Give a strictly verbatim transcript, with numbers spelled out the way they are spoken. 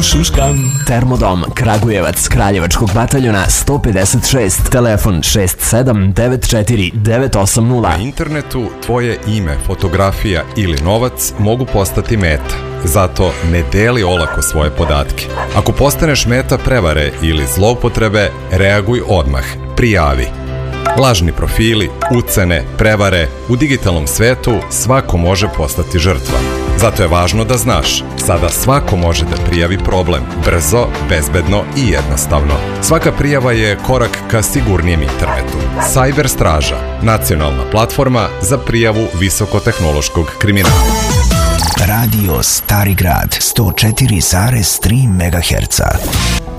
Šuškam. Termodom Kragujevac, Kraljevačkog bataljona sto pedeset šest, telefon šest sedam devet četiri devet osam nula. Na internetu tvoje ime, fotografija ili novac mogu postati meta. Zato ne deli olako svoje podatke. Ako postaneš meta prevare ili zloupotrebe, reaguj odmah. Prijavi. Lažni profili, ucene, prevare, u digitalnom svetu svako može postati žrtva. Zato je važno da znaš, sada svako može da prijavi problem, brzo, bezbedno i jednostavno. Svaka prijava je korak ka sigurnijem internetu. Cyber Straža, nacionalna platforma za prijavu visokotehnološkog kriminala. Radio Stari Grad sto četiri zarez tri megaherca.